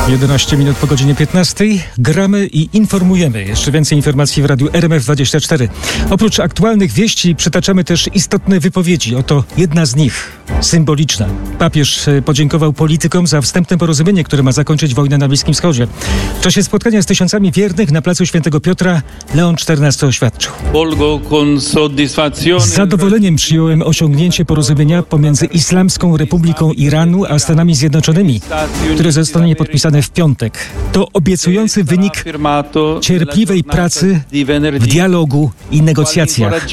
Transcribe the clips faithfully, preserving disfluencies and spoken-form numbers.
jedenaście minut po godzinie piętnastej. Gramy i informujemy. Jeszcze więcej informacji w radiu R M F dwadzieścia cztery. Oprócz aktualnych wieści przytaczamy też istotne wypowiedzi. Oto jedna z nich, symboliczna. Papież podziękował politykom za wstępne porozumienie, które ma zakończyć wojnę na Bliskim Wschodzie. W czasie spotkania z tysiącami wiernych na placu Świętego Piotra Leon czternasty oświadczył: Z zadowoleniem przyjąłem osiągnięcie porozumienia pomiędzy Islamską Republiką Iranu a Stanami Zjednoczonymi, które zostanie podpisane w piątek. To obiecujący wynik cierpliwej pracy w dialogu i negocjacjach.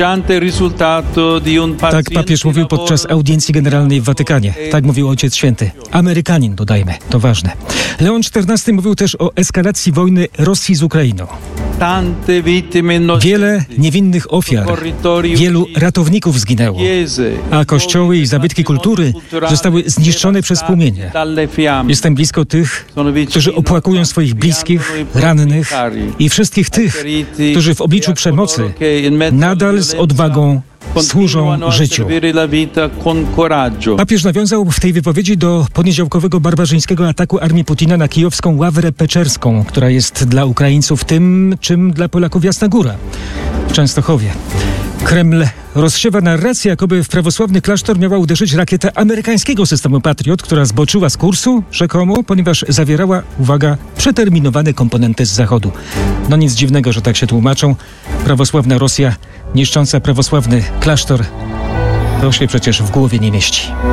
Tak papież mówił podczas audiencji generalnej w Watykanie. Tak mówił Ojciec Święty. Amerykanin, dodajmy. To ważne. Leon czternasty mówił też o eskalacji wojny Rosji z Ukrainą. Wiele niewinnych ofiar, wielu ratowników zginęło, a kościoły i zabytki kultury zostały zniszczone przez płomienie. Jestem blisko tych, którzy opłakują swoich bliskich, rannych i wszystkich tych, którzy w obliczu przemocy nadal z odwagą służą życiu. Papież nawiązał w tej wypowiedzi do poniedziałkowego barbarzyńskiego ataku armii Putina na kijowską Ławrę Peczerską, która jest dla Ukraińców tym, czym dla Polaków Jasna Góra w Częstochowie. Kreml rozsiewa narrację, jakoby w prawosławny klasztor miała uderzyć rakieta amerykańskiego systemu Patriot, która zboczyła z kursu, rzekomo, ponieważ zawierała, uwaga, przeterminowane komponenty z Zachodu. No nic dziwnego, że tak się tłumaczą. Prawosławna Rosja niszcząca prawosławny klasztor, to się przecież w głowie nie mieści.